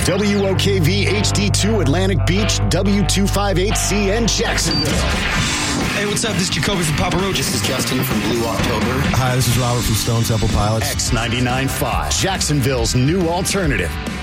WOKV HD2 Atlantic Beach, W258CN Jacksonville. Hey, what's up? This is Jacoby from Papa Roach. This is Justin from Blue October. Hi, this is Robert from Stone Temple Pilots. X99.5, Jacksonville's new alternative.